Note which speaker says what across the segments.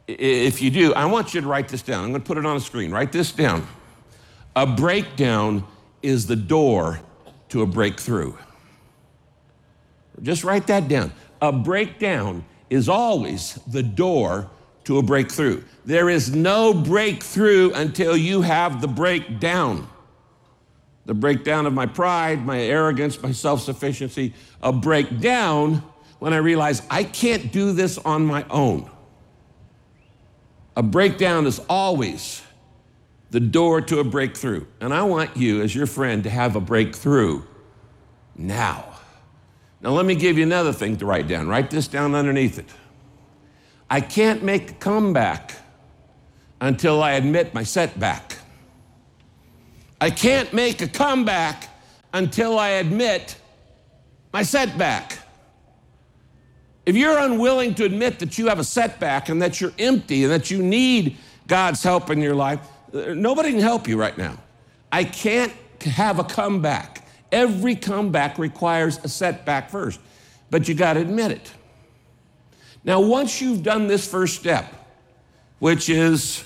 Speaker 1: If you do, I want you to write this down. I'm going to put it on the screen. Write this down. A breakdown is the door to a breakthrough. Just write that down. A breakdown is always the door to a breakthrough. There is no breakthrough until you have the breakdown. The breakdown of my pride, my arrogance, my self-sufficiency. A breakdown when I realize I can't do this on my own. A breakdown is always the door to a breakthrough. And I want you, as your friend, to have a breakthrough now. Now, let me give you another thing to write down. Write this down underneath it. I can't make a comeback until I admit my setback. I can't make a comeback until I admit my setback. If you're unwilling to admit that you have a setback and that you're empty and that you need God's help in your life, nobody can help you right now. I can't have a comeback. Every comeback requires a setback first, but you got to admit it. Now, once you've done this first step, which is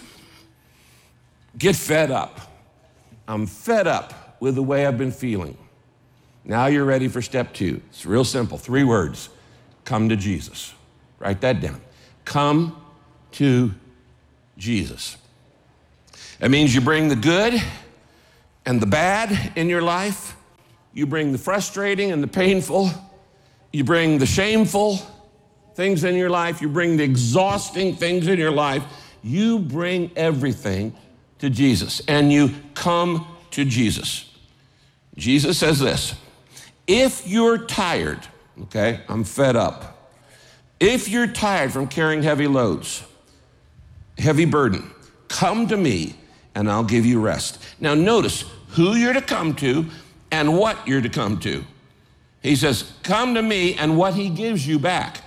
Speaker 1: get fed up. I'm fed up with the way I've been feeling. Now you're ready for step 2. It's real simple, 3 words. Come to Jesus. Write that down. Come to Jesus. That means you bring the good and the bad in your life. You bring the frustrating and the painful. You bring the shameful things in your life. You bring the exhausting things in your life. You bring everything to Jesus, and you come to Jesus. Jesus says this, if you're tired, okay, I'm fed up. If you're tired from carrying heavy loads, heavy burden, come to me and I'll give you rest. Now notice who you're to come to and what you're to come to. He says, come to me, and what he gives you back.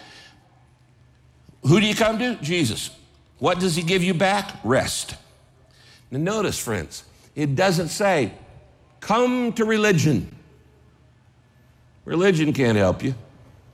Speaker 1: Who do you come to? Jesus. What does he give you back? Rest. Now notice, friends, it doesn't say, come to religion. Religion can't help you.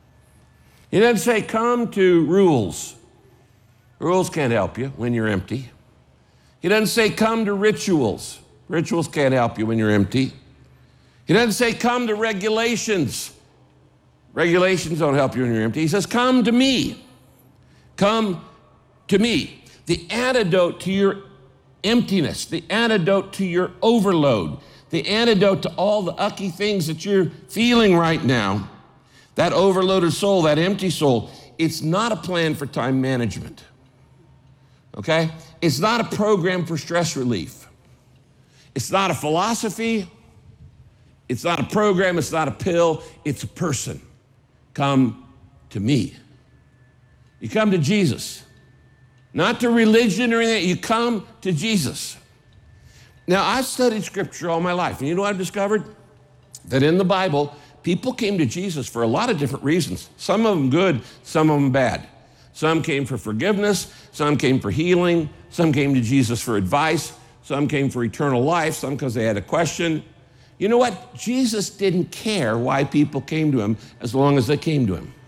Speaker 1: It doesn't say, come to rules. Rules can't help you when you're empty. He doesn't say, come to rituals. Rituals can't help you when you're empty. He doesn't say, come to regulations. Regulations don't help you when you're empty. He says, come to me. Come to me. The antidote to your emptiness, the antidote to your overload, the antidote to all the ucky things that you're feeling right now, that overloaded soul, that empty soul, it's not a plan for time management, okay? It's not a program for stress relief. It's not a philosophy. It's not a program. It's not a pill. It's a person. Come to me. You come to Jesus. Not to religion or anything. You come to Jesus. Now, I've studied scripture all my life, and you know what I've discovered? That in the Bible, people came to Jesus for a lot of different reasons. Some of them good, some of them bad. Some came for forgiveness, some came for healing, some came to Jesus for advice, some came for eternal life, some because they had a question. You know what? Jesus didn't care why people came to him as long as they came to him.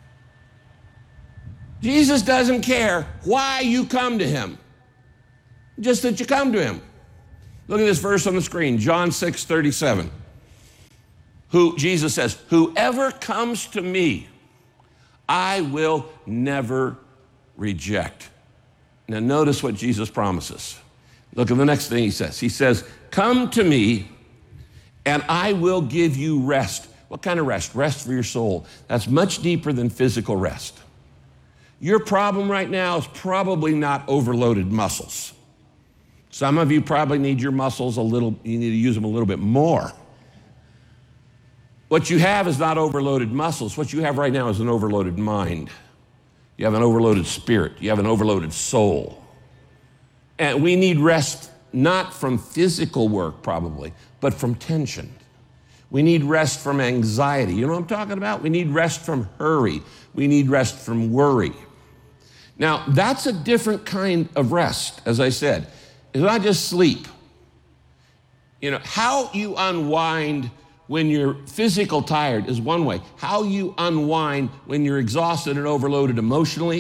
Speaker 1: Jesus doesn't care why you come to him, just that you come to him. Look at this verse on the screen, John 6:37. Jesus says, whoever comes to me, I will never reject. Now notice what Jesus promises. Look at the next thing he says. He says, come to me and I will give you rest. What kind of rest? Rest for your soul. That's much deeper than physical rest. Your problem right now is probably not overloaded muscles. Some of you probably need your muscles you need to use them a little bit more. What you have is not overloaded muscles. What you have right now is an overloaded mind. You have an overloaded spirit. You have an overloaded soul. And we need rest not from physical work probably, but from tension. We need rest from anxiety. You know what I'm talking about? We need rest from hurry. We need rest from worry. Now, that's a different kind of rest, as I said. It's not just sleep. You know, how you unwind when you're physical tired is one way. How you unwind when you're exhausted and overloaded emotionally